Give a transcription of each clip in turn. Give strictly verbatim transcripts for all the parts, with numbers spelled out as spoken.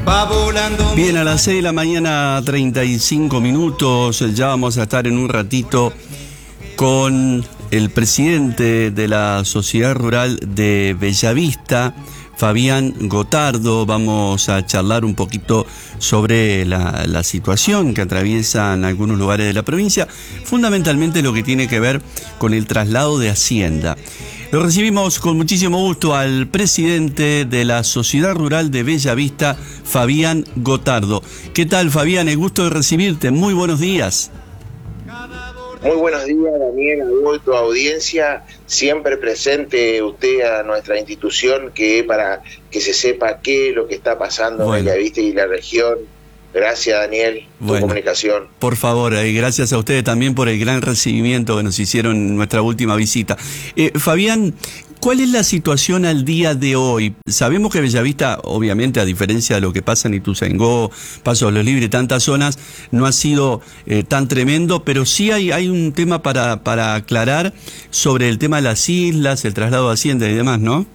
Bien, a las seis de la mañana, treinta y cinco minutos, ya vamos a estar en un ratito con el presidente de la Sociedad Rural de Bellavista, Fabián Gotardo. Vamos a charlar un poquito sobre la, la situación que atraviesan algunos lugares de la provincia, fundamentalmente lo que tiene que ver con el traslado de Hacienda. Lo recibimos con muchísimo gusto al presidente de la Sociedad Rural de Bellavista, Fabián Gotardo. ¿Qué tal, Fabián? El gusto de recibirte. Muy buenos días. Muy buenos días, Daniel, a tu audiencia, siempre presente usted a nuestra institución, que para que se sepa qué es lo que está pasando bueno. en Bellavista y la región. Gracias, Daniel, por bueno, tu comunicación. Por favor, y gracias a ustedes también por el gran recibimiento que nos hicieron en nuestra última visita. Eh, Fabián, ¿cuál es la situación al día de hoy? Sabemos que Bellavista, obviamente, a diferencia de lo que pasa en Ituzaingó, Paso de los Libres, tantas zonas, no ha sido eh, tan tremendo, pero sí hay, hay un tema para, para aclarar sobre el tema de las islas, el traslado de Hacienda y demás, ¿no?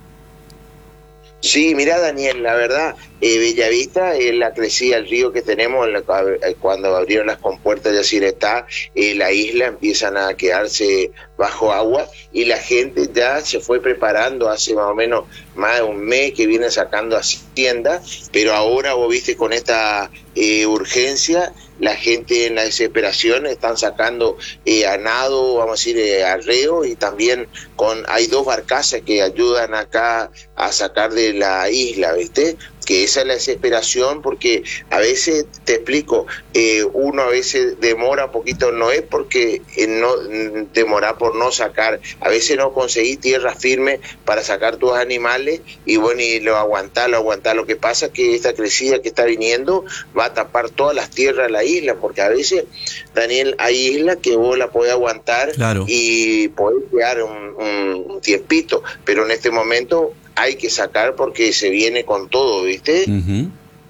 Sí, mirá, Daniel, la verdad, eh, Bellavista es la crecida del río que tenemos. La, cuando abrieron las compuertas de Aciretá, eh, la isla empiezan a quedarse bajo agua y la gente ya se fue preparando hace más o menos más de un mes que viene sacando Hacienda, pero ahora vos viste con esta eh, urgencia, la gente en la desesperación están sacando eh, a nado, vamos a decir, eh, arreo, y también con hay dos barcazas que ayudan acá a sacar de la isla, ¿viste? Que esa es la desesperación, porque a veces, te explico, eh, uno a veces demora un poquito, no es porque eh, no demora por no sacar, a veces no conseguís tierra firme para sacar tus animales, y bueno, y lo aguantás, lo aguantás. Lo que pasa es que esta crecida que está viniendo va a tapar todas las tierras de la isla, porque a veces, Daniel, hay islas que vos la podés aguantar, claro, y podés quedar un, un, un tiempito, pero en este momento hay que sacar porque se viene con todo, ¿viste? Uh-huh.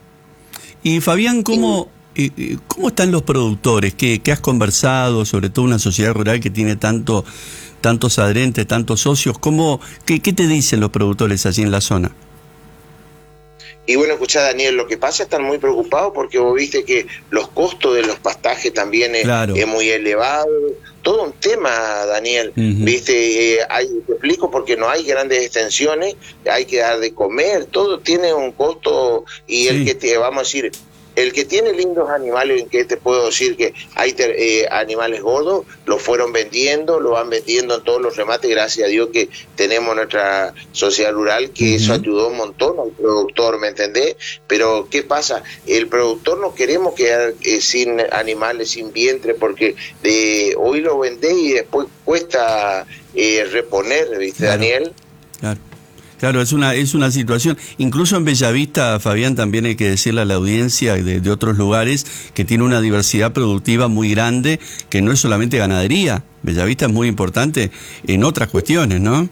Y Fabián, ¿cómo, eh, ¿cómo están los productores? ¿Qué, qué has conversado? Sobre todo una sociedad rural que tiene tanto, tantos adherentes, tantos socios. ¿Cómo, qué, ¿Qué te dicen los productores allí en la zona? Y bueno, escuchá, Daniel, lo que pasa, están muy preocupados porque vos viste que los costos de los pastajes también es, claro, es muy elevado. Todo un tema, Daniel, uh-huh. viste, eh, hay, te explico, porque no hay grandes extensiones, hay que dar de comer, todo tiene un costo, y sí. el que te, vamos a decir, el que tiene lindos animales, en que te puedo decir que hay eh, animales gordos, los fueron vendiendo, lo van vendiendo en todos los remates, gracias a Dios que tenemos nuestra sociedad rural, que uh-huh. eso ayudó un montón al productor, ¿me entendés? Pero ¿qué pasa? El productor no queremos quedar eh, sin animales, sin vientre, porque de hoy lo vendés y después cuesta eh, reponer, ¿viste, claro, Daniel? Claro. Claro, es una es una situación, incluso en Bellavista, Fabián, también hay que decirle a la audiencia de, de otros lugares que tiene una diversidad productiva muy grande, que no es solamente ganadería. Bellavista es muy importante en otras cuestiones, ¿no?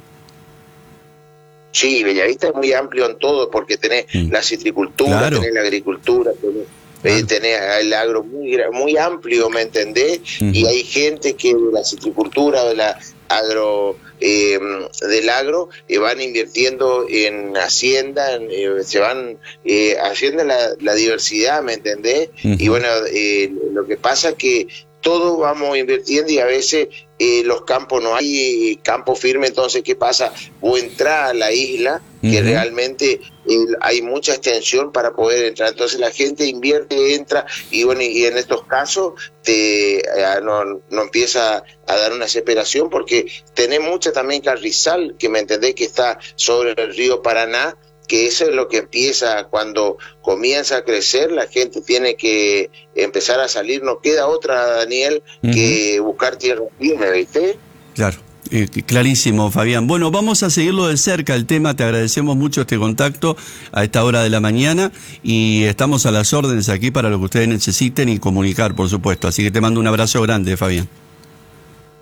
Sí, Bellavista es muy amplio en todo, porque tenés mm. la citricultura, claro, tenés la agricultura, tenés, claro, eh, tenés el agro muy, muy amplio, ¿me entendés? Uh-huh. Y hay gente que de la citricultura, de la agro... Eh, del agro, eh, van invirtiendo en Hacienda, en, eh, se van eh, haciendo la, la diversidad, ¿me entendés? Uh-huh. Y bueno, eh, lo que pasa es que todos vamos invirtiendo y a veces eh, los campos no hay campo firme, entonces ¿qué pasa? O entrar a la isla, uh-huh, que realmente eh, hay mucha extensión para poder entrar, entonces la gente invierte, entra, y bueno, y en estos casos te eh, no, no empieza a dar una desesperación, porque tenés mucha también carrizal, que me entendés, que está sobre el río Paraná, que eso es lo que empieza cuando comienza a crecer, la gente tiene que empezar a salir, no queda otra, Daniel, uh-huh, que buscar tierra firme, ¿viste? Claro, eh, clarísimo, Fabián. Bueno, vamos a seguirlo de cerca el tema, te agradecemos mucho este contacto a esta hora de la mañana, y estamos a las órdenes aquí para lo que ustedes necesiten y comunicar, por supuesto, así que te mando un abrazo grande, Fabián.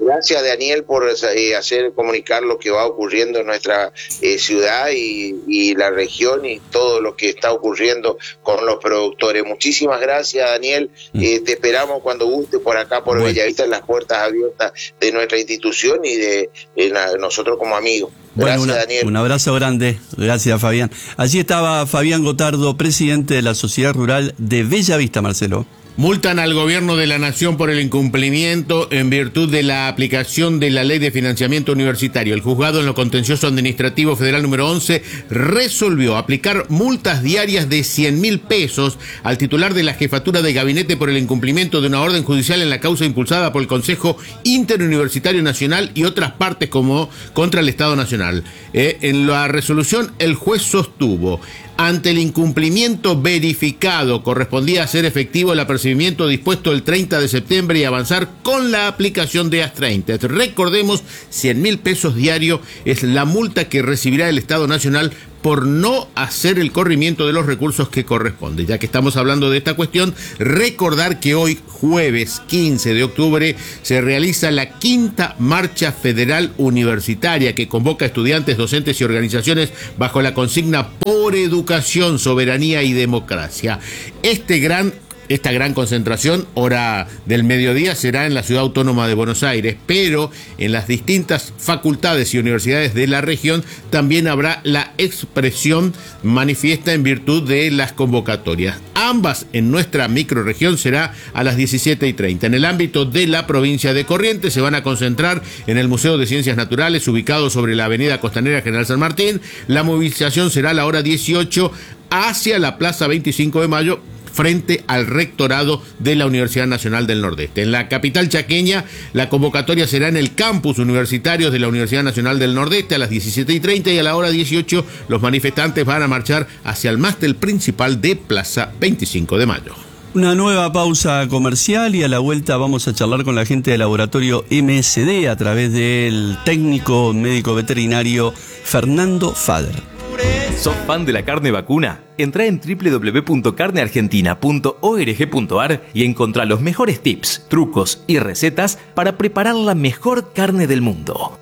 gracias, Daniel, por eh, hacer comunicar lo que va ocurriendo en nuestra eh, ciudad y, y la región y todo lo que está ocurriendo con los productores. Muchísimas gracias, Daniel. Eh, te esperamos cuando guste por acá, por bueno. Bellavista, en las puertas abiertas de nuestra institución y de eh, nosotros como amigos. Gracias, bueno, una, Daniel. Un abrazo grande. Gracias, Fabián. Allí estaba Fabián Gotardo, presidente de la Sociedad Rural de Bellavista, Marcelo. Multan al gobierno de la nación por el incumplimiento en virtud de la aplicación de la ley de financiamiento universitario. El juzgado en lo contencioso administrativo federal número once resolvió aplicar multas diarias de cien mil pesos al titular de la jefatura de gabinete por el incumplimiento de una orden judicial en la causa impulsada por el Consejo Interuniversitario Nacional y otras partes como contra el Estado Nacional. Eh, en la resolución el juez sostuvo: ante el incumplimiento verificado, correspondía hacer efectivo el apercibimiento dispuesto el treinta de septiembre y avanzar con la aplicación de A S treinta. Recordemos, cien mil pesos diarios es la multa que recibirá el Estado Nacional por no hacer el corrimiento de los recursos que corresponde. Ya que estamos hablando de esta cuestión, recordar que hoy, jueves quince de octubre, se realiza la quinta Marcha Federal Universitaria que convoca a estudiantes, docentes y organizaciones bajo la consigna por educación, soberanía y democracia. Este gran Esta gran concentración, hora del mediodía, será en la Ciudad Autónoma de Buenos Aires, pero en las distintas facultades y universidades de la región también habrá la expresión manifiesta en virtud de las convocatorias. Ambas en nuestra microrregión será a las diecisiete y treinta. En el ámbito de la provincia de Corrientes se van a concentrar en el Museo de Ciencias Naturales, ubicado sobre la avenida Costanera General San Martín. La movilización será a la hora dieciocho hacia la Plaza veinticinco de Mayo, frente al rectorado de la Universidad Nacional del Nordeste. En la capital chaqueña, la convocatoria será en el campus universitario de la Universidad Nacional del Nordeste a las diecisiete y treinta, y a la hora dieciocho los manifestantes van a marchar hacia el mástil principal de Plaza veinticinco de Mayo. Una nueva pausa comercial y a la vuelta vamos a charlar con la gente del laboratorio M S D a través del técnico médico veterinario Fernando Fader. ¿Sos fan de la carne vacuna? Entrá en doble u doble u doble u punto carne argentina punto org punto ar y encontrá los mejores tips, trucos y recetas para preparar la mejor carne del mundo.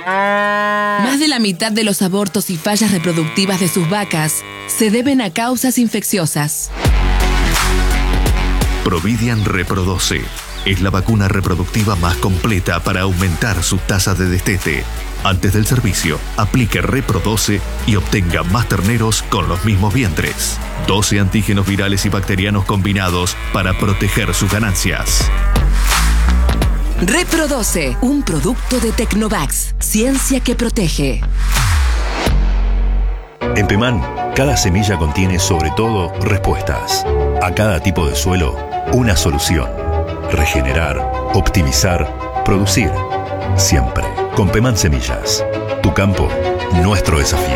Más de la mitad de los abortos y fallas reproductivas de sus vacas se deben a causas infecciosas. Providian Reprodoce es la vacuna reproductiva más completa para aumentar sus tasas de destete. Antes del servicio, aplique Reprodoce y obtenga más terneros con los mismos vientres. doce antígenos virales y bacterianos combinados para proteger sus ganancias. Reprodoce, un producto de Tecnovax, ciencia que protege. En Pemán, cada semilla contiene sobre todo respuestas. A cada tipo de suelo, una solución. Regenerar, optimizar, producir. Siempre con Pemán Semillas. Tu campo, nuestro desafío.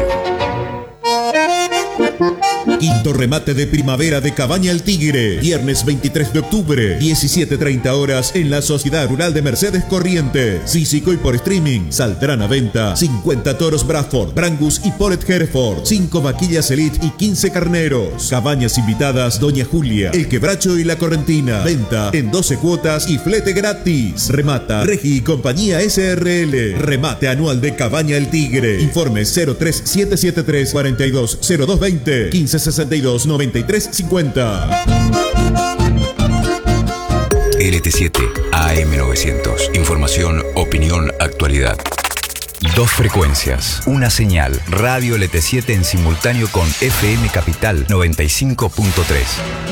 Quinto remate de primavera de Cabaña El Tigre. Viernes veintitrés de octubre, diecisiete treinta horas en la Sociedad Rural de Mercedes Corrientes. Físico y por streaming. Saldrán a venta cincuenta toros Bradford, Brangus y Polet Hereford, cinco vaquillas Elite y quince carneros. Cabañas invitadas Doña Julia, El Quebracho y La Correntina. Venta en doce cuotas y flete gratis. Remata Regi y Compañía S R L. Remate anual de Cabaña El Tigre. Informe cero tres siete siete tres, cuatro dos cero dos dos cero, quince sesenta y dos, noventa y tres cincuenta. L T siete A M novecientos. Información, opinión, actualidad. Dos frecuencias, una señal. Radio L T siete en simultáneo con F M Capital noventa y cinco punto tres.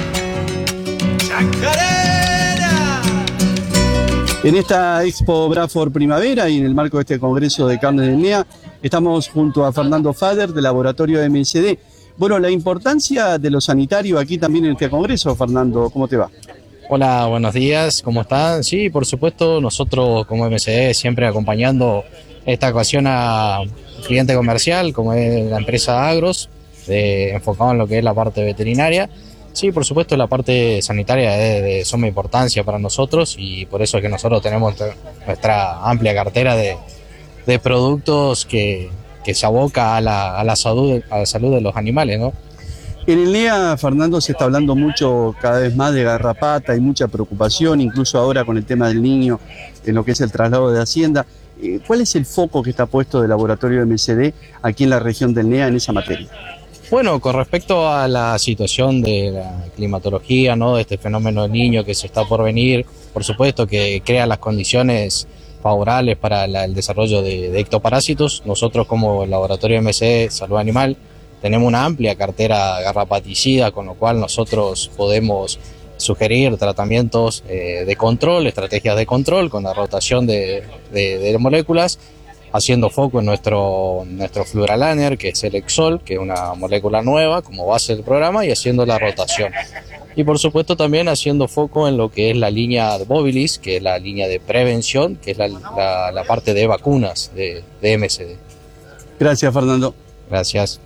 En esta Expo Bradford Primavera y en el marco de este Congreso de Carne de N E A, estamos junto a Fernando Fader del laboratorio M S D. Bueno, la importancia de lo sanitario aquí también en este congreso, Fernando, ¿cómo te va? Hola, buenos días, ¿cómo están? Sí, por supuesto, nosotros como M S D siempre acompañando esta ocasión a cliente comercial, como es la empresa Agros, de, enfocado en lo que es la parte veterinaria. Sí, por supuesto, la parte sanitaria es de suma importancia para nosotros y por eso es que nosotros tenemos nuestra amplia cartera de, de productos que... que se aboca a la, a la salud a la salud de los animales, ¿no? En el N E A, Fernando, se está hablando mucho cada vez más de garrapata, hay mucha preocupación, incluso ahora con el tema del niño, en lo que es el traslado de Hacienda. ¿Cuál es el foco que está puesto del laboratorio de M S D aquí en la región del N E A en esa materia? Bueno, con respecto a la situación de la climatología, ¿no?, de este fenómeno del niño que se está por venir, por supuesto que crea las condiciones favorables para la, el desarrollo de, de ectoparásitos. Nosotros como laboratorio de M S D Salud Animal tenemos una amplia cartera garrapaticida, con lo cual nosotros podemos sugerir tratamientos eh, de control, estrategias de control con la rotación de, de, de moléculas, haciendo foco en nuestro, nuestro Fluralaner, que es el Exol, que es una molécula nueva como base del programa, y haciendo la rotación. Y por supuesto también haciendo foco en lo que es la línea de Mobilis, que es la línea de prevención, que es la, la, la parte de vacunas de, de M S D. Gracias, Fernando. Gracias.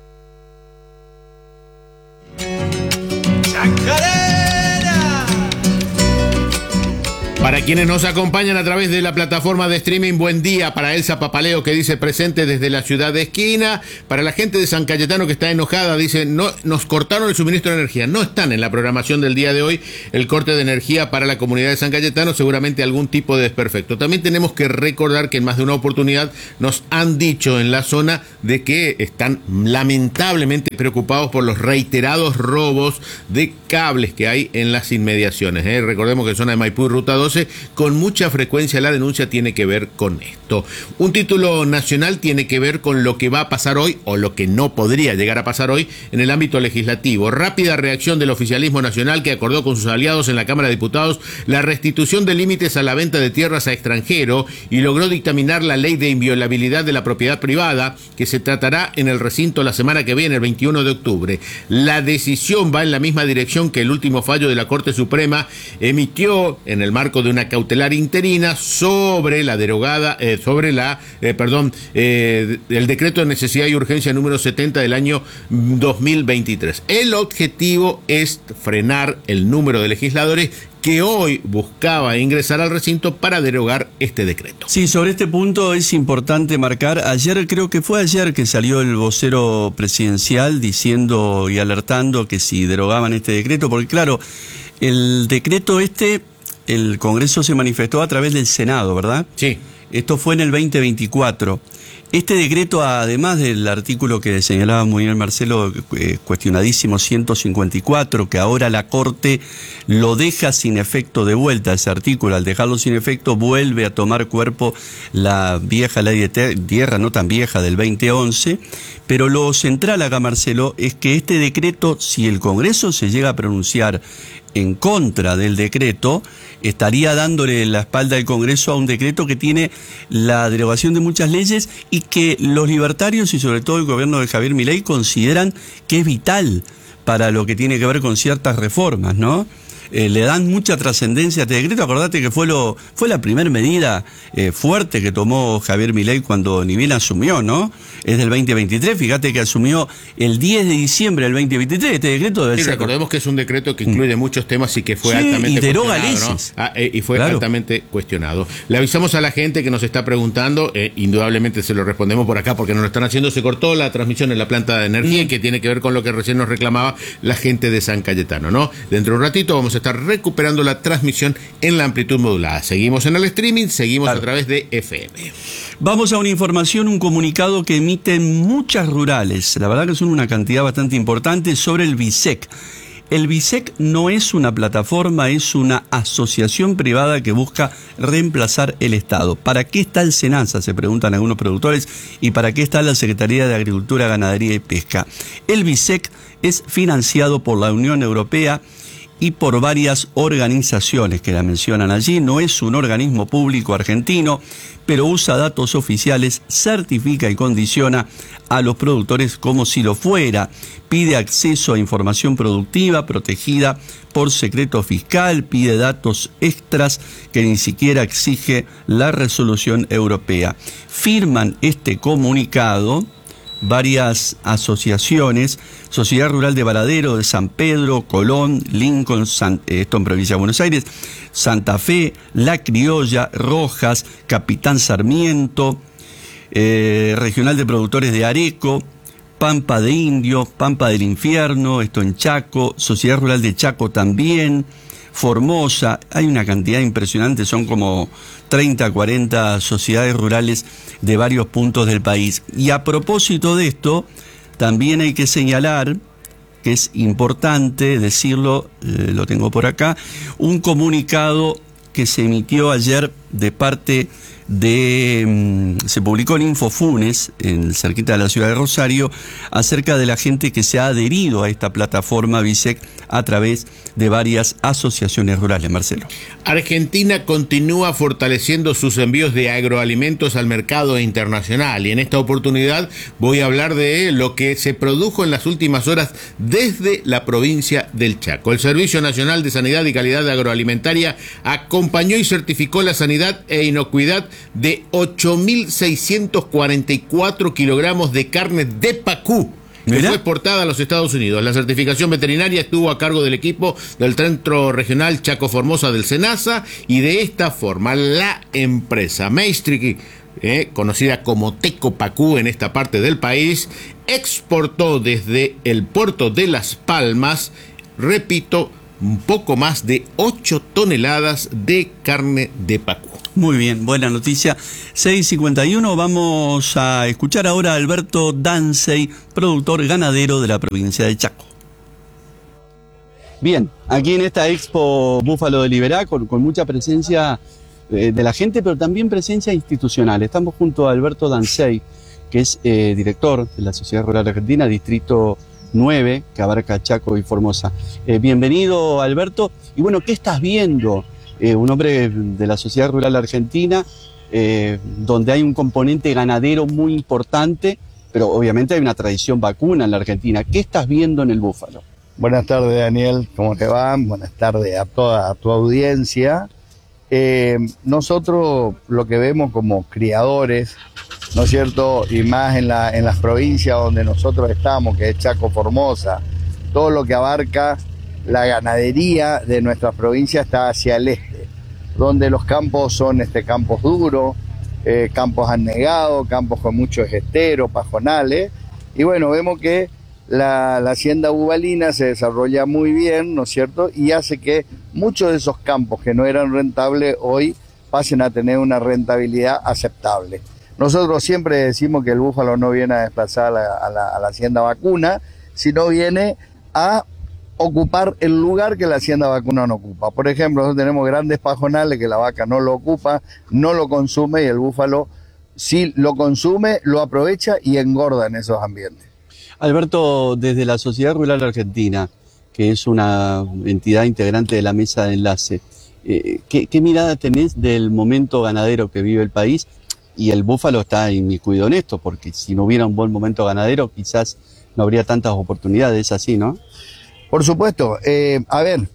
Para quienes nos acompañan a través de la plataforma de streaming, buen día. Para Elsa Papaleo, que dice presente desde la ciudad de Esquina. Para la gente de San Cayetano, que está enojada, dice, no, nos cortaron el suministro de energía. No están en la programación del día de hoy el corte de energía para la comunidad de San Cayetano, seguramente algún tipo de desperfecto. También tenemos que recordar que en más de una oportunidad nos han dicho en la zona de que están lamentablemente preocupados por los reiterados robos de cables que hay en las inmediaciones. ¿eh? Recordemos que en zona de Maipú y Ruta doce, con mucha frecuencia la denuncia tiene que ver con esto. Un título nacional tiene que ver con lo que va a pasar hoy, o lo que no podría llegar a pasar hoy, en el ámbito legislativo. Rápida reacción del oficialismo nacional, que acordó con sus aliados en la Cámara de Diputados la restitución de límites a la venta de tierras a extranjero, y logró dictaminar la ley de inviolabilidad de la propiedad privada, que se tratará en el recinto la semana que viene, el veintiuno de octubre. La decisión va en la misma dirección que el último fallo de la Corte Suprema emitió en el marco de una cautelar interina sobre la derogada, eh, sobre la, eh, perdón, eh, el decreto de necesidad y urgencia número setenta del año dos mil veintitrés. El objetivo es frenar el número de legisladores que hoy buscaba ingresar al recinto para derogar este decreto. Sí, sobre este punto es importante marcar, ayer, creo que fue ayer que salió el vocero presidencial diciendo y alertando que si derogaban este decreto, porque claro, el decreto este, el Congreso se manifestó a través del Senado, ¿verdad? Sí. Esto fue en el veinte veinticuatro. Este decreto, además del artículo que señalaba muy bien Marcelo, eh, cuestionadísimo ciento cincuenta y cuatro, que ahora la Corte lo deja sin efecto de vuelta, ese artículo, al dejarlo sin efecto vuelve a tomar cuerpo la vieja ley de tierra, no tan vieja, del veinte once, pero lo central acá, Marcelo, es que este decreto, si el Congreso se llega a pronunciar en contra del decreto, estaría dándole la espalda al Congreso a un decreto que tiene la derogación de muchas leyes y que los libertarios y sobre todo el gobierno de Javier Milei consideran que es vital para lo que tiene que ver con ciertas reformas, ¿no? Eh, le dan mucha trascendencia a este decreto. Acordate que fue lo fue la primera medida eh, fuerte que tomó Javier Milei cuando ni bien asumió, ¿no? Es del veinte veintitrés, fíjate que asumió el diez de diciembre del veinte veintitrés, este decreto debe sí, ser... recordemos que es un decreto que incluye mm. muchos temas y que fue sí, altamente y deroga cuestionado, leyes. ¿no? Ah, eh, y fue claro. altamente cuestionado. Le avisamos a la gente que nos está preguntando, eh, indudablemente se lo respondemos por acá porque nos lo están haciendo, se cortó la transmisión en la planta de energía, mm. que tiene que ver con lo que recién nos reclamaba la gente de San Cayetano, ¿no? Dentro de un ratito vamos a estar recuperando la transmisión en la amplitud modulada. Seguimos en el streaming, seguimos claro. a través de F M. Vamos a una información, un comunicado que emiten muchas rurales, la verdad que son una cantidad bastante importante, sobre el BISEC. El BISEC no es una plataforma, es una asociación privada que busca reemplazar el Estado. ¿Para qué está el SENASA?, se preguntan algunos productores, y ¿para qué está la Secretaría de Agricultura, Ganadería y Pesca? El BISEC es financiado por la Unión Europea y por varias organizaciones que la mencionan allí. No es un organismo público argentino, pero usa datos oficiales, certifica y condiciona a los productores como si lo fuera. Pide acceso a información productiva protegida por secreto fiscal, pide datos extras que ni siquiera exige la resolución europea. Firman este comunicado varias asociaciones: Sociedad Rural de Varadero, de San Pedro, Colón, Lincoln, San, esto en Provincia de Buenos Aires, Santa Fe, La Criolla, Rojas, Capitán Sarmiento, eh, Regional de Productores de Areco, Pampa de Indio, Pampa del Infierno, esto en Chaco, Sociedad Rural de Chaco también, Formosa, hay una cantidad impresionante, son como treinta, cuarenta sociedades rurales de varios puntos del país. Y a propósito de esto, también hay que señalar, que es importante decirlo, eh, lo tengo por acá, un comunicado que se emitió ayer de parte de, um, se publicó en Infofunes, en cerquita de la ciudad de Rosario, acerca de la gente que se ha adherido a esta plataforma BISEC a través de varias asociaciones rurales. Marcelo. Argentina continúa fortaleciendo sus envíos de agroalimentos al mercado internacional y en esta oportunidad voy a hablar de lo que se produjo en las últimas horas desde la provincia del Chaco. El Servicio Nacional de Sanidad y Calidad Agroalimentaria acompañó y certificó la sanidad e inocuidad de ocho mil seiscientos cuarenta y cuatro kilogramos de carne de pacú, que fue exportada a los Estados Unidos. La certificación veterinaria estuvo a cargo del equipo del Centro Regional Chaco Formosa del SENASA y de esta forma la empresa Maestric, eh, conocida como Teco Pacú en esta parte del país, exportó desde el puerto de Las Palmas, repito, un poco más de ocho toneladas de carne de pacú. Muy bien, buena noticia. seis cincuenta y uno, vamos a escuchar ahora a Alberto Dansey, productor ganadero de la provincia de Chaco. Bien, aquí en esta Expo Búfalo de Liberá, con, con mucha presencia eh, de la gente, pero también presencia institucional. Estamos junto a Alberto Dansey, que es eh, director de la Sociedad Rural Argentina, Distrito nueve, que abarca Chaco y Formosa. Eh, bienvenido, Alberto. Y bueno, ¿qué estás viendo? Eh, un hombre de la Sociedad Rural Argentina, eh, donde hay un componente ganadero muy importante, pero obviamente hay una tradición vacuna en la Argentina. ¿Qué estás viendo en el búfalo? Buenas tardes, Daniel, ¿cómo te va? Buenas tardes a toda a tu audiencia. Eh, nosotros lo que vemos como criadores, ¿no es cierto? Y más en, la, en las provincias donde nosotros estamos, que es Chaco, Formosa, todo lo que abarca la ganadería de nuestra provincia está hacia el este, donde los campos son este, campos duros, eh, campos anegados, campos con muchos esteros, pajonales, y bueno, vemos que la, la hacienda bubalina se desarrolla muy bien, ¿no es cierto?, y hace que muchos de esos campos que no eran rentables hoy pasen a tener una rentabilidad aceptable. Nosotros siempre decimos que el búfalo no viene a desplazar a la, a la, a la hacienda vacuna, sino viene a ocupar el lugar que la hacienda vacuna no ocupa. Por ejemplo, nosotros tenemos grandes pajonales que la vaca no lo ocupa, no lo consume, y el búfalo sí lo consume, lo aprovecha y engorda en esos ambientes. Alberto, desde la Sociedad Rural Argentina, que es una entidad integrante de la mesa de enlace, eh, ¿qué, ¿qué mirada tenés del momento ganadero que vive el país? Y el búfalo está inmiscuido en esto, porque si no hubiera un buen momento ganadero, quizás no habría tantas oportunidades, es así, ¿no? Por supuesto. Eh, a ver,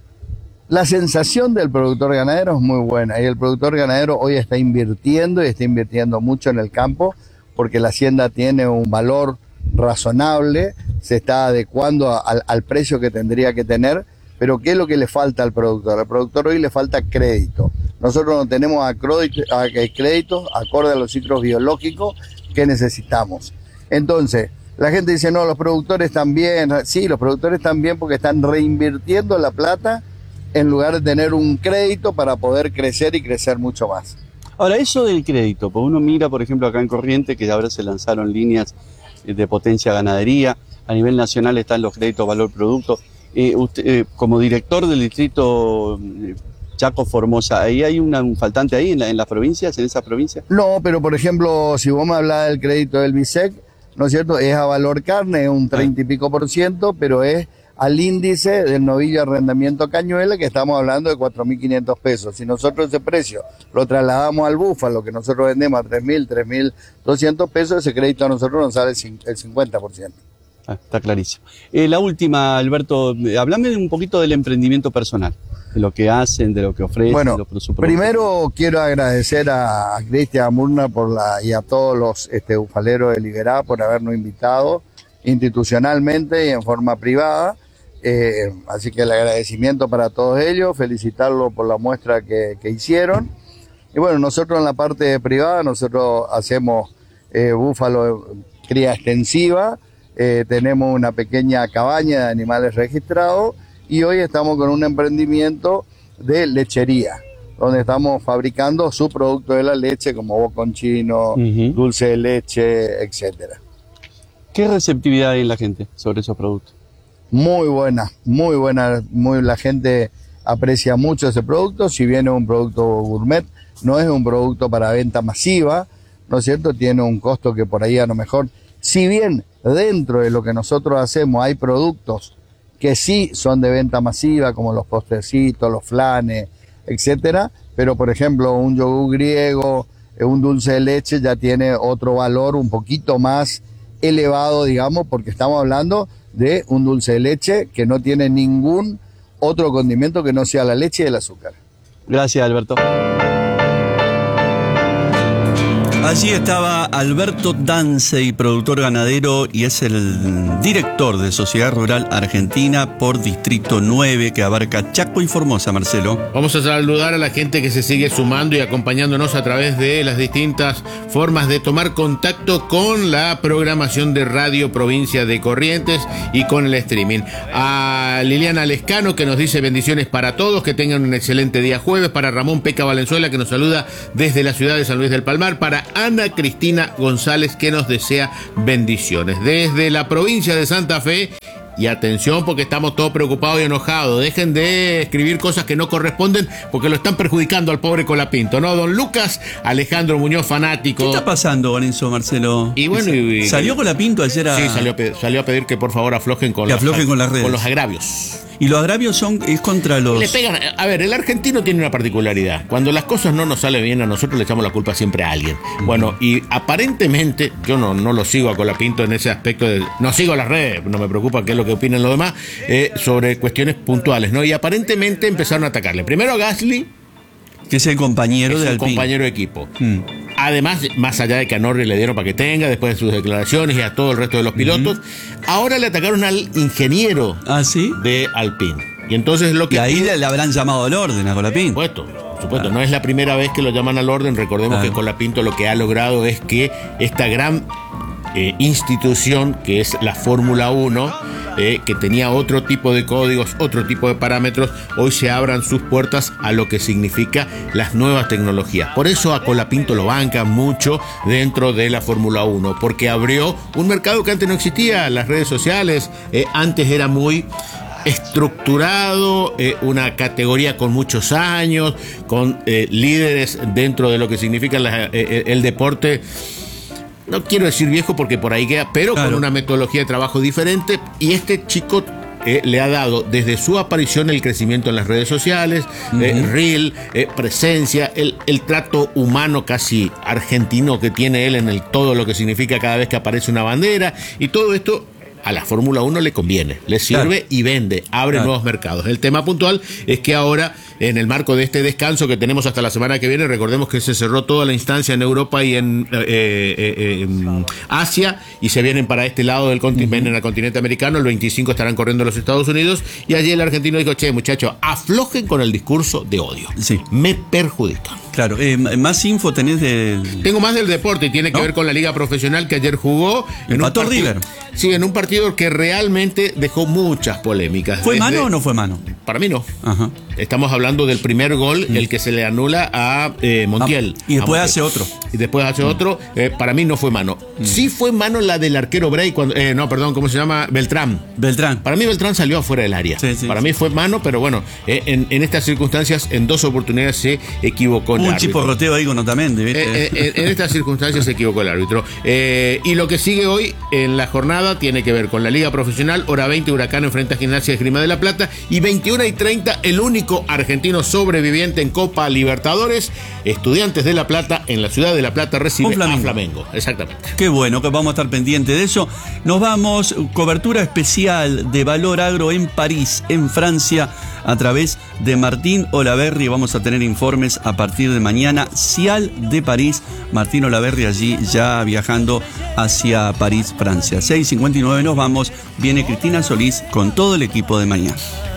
la sensación del productor ganadero es muy buena, y el productor ganadero hoy está invirtiendo, y está invirtiendo mucho en el campo, porque la hacienda tiene un valor razonable, se está adecuando al, al precio que tendría que tener, pero ¿qué es lo que le falta al productor? Al productor hoy le falta crédito. Nosotros no tenemos a créditos acorde a los ciclos biológicos que necesitamos. Entonces, la gente dice, no, los productores también. Sí, los productores también, porque están reinvirtiendo la plata en lugar de tener un crédito para poder crecer y crecer mucho más. Ahora, eso del crédito, pues uno mira, por ejemplo, acá en Corrientes, que ahora se lanzaron líneas de potencia ganadería, a nivel nacional están los créditos valor producto. Eh, usted, eh, como director del distrito Chaco Formosa, ¿ahí hay una, un faltante ahí en, la, en las provincias, en esas provincias? No, pero por ejemplo, si vos me hablás del crédito del BISEC, ¿no es cierto? Es a valor carne, es un treinta y pico por ciento, pero es al índice del novillo arrendamiento cañuela, que estamos hablando de cuatro mil quinientos pesos. Si nosotros ese precio lo trasladamos al búfalo, que nosotros vendemos a tres mil, tres mil doscientos pesos, ese crédito a nosotros nos sale el cincuenta por ciento. Ah, está clarísimo. Eh, la última, Alberto, háblame un poquito del emprendimiento personal, de lo que hacen, de lo que ofrecen. Bueno, de los primero quiero agradecer a, a Cristian Murna por la, y a todos los este, bufaleros de Liberá por habernos invitado institucionalmente y en forma privada. Eh, así que el agradecimiento para todos ellos, felicitarlos por la muestra que, que hicieron. Y bueno, nosotros en la parte privada, nosotros hacemos eh, búfalo cría extensiva, eh, tenemos una pequeña cabaña de animales registrados y hoy estamos con un emprendimiento de lechería, donde estamos fabricando su producto de la leche como boconchino, uh-huh. dulce de leche, etcétera. ¿Qué receptividad hay en la gente sobre esos productos? Muy buena, muy buena, muy, la gente aprecia mucho ese producto, si bien es un producto gourmet, no es un producto para venta masiva, ¿no es cierto? Tiene un costo que por ahí a lo mejor, si bien dentro de lo que nosotros hacemos hay productos que sí son de venta masiva, como los postrecitos, los flanes, etcétera, pero por ejemplo un yogur griego, un dulce de leche ya tiene otro valor un poquito más elevado, digamos, porque estamos hablando de un dulce de leche que no tiene ningún otro condimento que no sea la leche y el azúcar. Gracias, Alberto. Allí estaba Alberto Dancey, productor ganadero, y es el director de Sociedad Rural Argentina por Distrito nueve, que abarca Chaco y Formosa, Marcelo. Vamos a saludar a la gente que se sigue sumando y acompañándonos a través de las distintas formas de tomar contacto con la programación de Radio Provincia de Corrientes y con el streaming. A Liliana Lescano, que nos dice bendiciones para todos, que tengan un excelente día jueves. Para Ramón Peca Valenzuela, que nos saluda desde la ciudad de San Luis del Palmar. Para Ana Cristina González, que nos desea bendiciones. Desde la provincia de Santa Fe, y atención porque estamos todos preocupados y enojados, dejen de escribir cosas que no corresponden porque lo están perjudicando al pobre Colapinto, ¿no? Don Lucas Alejandro Muñoz, fanático. ¿Qué está pasando con eso, Marcelo? Y bueno, y, ¿Salió Colapinto ayer a...? Sí, salió, salió a pedir que por favor aflojen con, que los, aflojen con las redes. Con los agravios. Y los agravios son es contra los... Le pegan. A ver, el argentino tiene una particularidad. Cuando las cosas no nos salen bien, a nosotros le echamos la culpa siempre a alguien. Uh-huh. Bueno, y aparentemente, yo no, no lo sigo a Colapinto en ese aspecto de... No sigo las redes, no me preocupa qué es lo que opinan los demás, eh, sobre cuestiones puntuales, ¿no? Y aparentemente empezaron a atacarle. Primero a Gasly, que es el compañero de el Alpine. compañero de equipo. Mm. Además, más allá de que a Norris le dieron para que tenga, después de sus declaraciones y a todo el resto de los pilotos, uh-huh. ahora le atacaron al ingeniero ¿Ah, sí? de Alpine. Y entonces lo que... Y ahí le, le habrán llamado al orden a Colapinto. Por supuesto, por supuesto. Ah. No es la primera vez que lo llaman al orden. Recordemos ah. que Colapinto lo que ha logrado es que esta gran eh, institución que es la Fórmula uno, eh, que tenía otro tipo de códigos, otro tipo de parámetros, hoy se abran sus puertas a lo que significa las nuevas tecnologías. Por eso a Colapinto lo bancan mucho dentro de la Fórmula uno, porque abrió un mercado que antes no existía. Las redes sociales, eh, antes era muy estructurado, eh, una categoría con muchos años, con eh, líderes dentro de lo que significa la, eh, el deporte. No quiero decir viejo porque por ahí queda, pero claro, con una metodología de trabajo diferente. Y este chico eh, le ha dado desde su aparición el crecimiento en las redes sociales, uh-huh. eh, reel, eh, presencia, el, el trato humano casi argentino que tiene él en el todo lo que significa cada vez que aparece una bandera, y todo esto a la Fórmula uno le conviene, le sirve, claro, y vende, abre claro. nuevos mercados. El tema puntual es que ahora, en el marco de este descanso que tenemos hasta la semana que viene, recordemos que se cerró toda la instancia en Europa y en, eh, eh, en Asia, y se vienen para este lado del continente, uh-huh. en el continente americano. El veinticinco estarán corriendo los Estados Unidos, y allí el argentino dijo: che, muchachos, aflojen con el discurso de odio, sí, me perjudican. Claro, eh, más info tenés de... Tengo más del deporte, y tiene que ¿no? ver con la liga profesional que ayer jugó en Empató un partido, River. Sí, en un partido que realmente dejó muchas polémicas. ¿Fue Desde, mano o no fue mano? Para mí no. Ajá. Estamos hablando del primer gol, mm. el que se le anula a eh, Montiel. Ah, y después hace otro. Y después hace mm. otro. Eh, para mí no fue mano. Mm. Sí fue mano la del arquero Bray, cuando, eh, no, perdón, ¿cómo se llama? Beltrán. Beltrán. Para mí Beltrán salió afuera del área. Sí, sí, para sí. mí fue mano, pero bueno, eh, en, en estas circunstancias, en dos oportunidades se equivocó el Un árbitro. Un chiporroteo ahí con Otamendi, ¿viste? Eh, eh, en estas circunstancias se equivocó el árbitro. Eh, y lo que sigue hoy en la jornada tiene que ver con la Liga Profesional. Hora veinte, Huracán enfrenta a Gimnasia de Esgrima de la Plata. Y veintiuna y treinta, el único argentino sobreviviente en Copa Libertadores, Estudiantes de La Plata, en la ciudad de La Plata, recibe Flamengo. a Flamengo. Exactamente. Qué bueno, que vamos a estar pendientes de eso. Nos vamos, cobertura especial de Valor Agro en París, en Francia, a través de Martín Olaverri. Vamos a tener informes a partir de mañana. Cial de París, Martín Olaverri allí ya viajando hacia París, Francia. seis cincuenta y nueve nos vamos. Viene Cristina Solís con todo el equipo de mañana.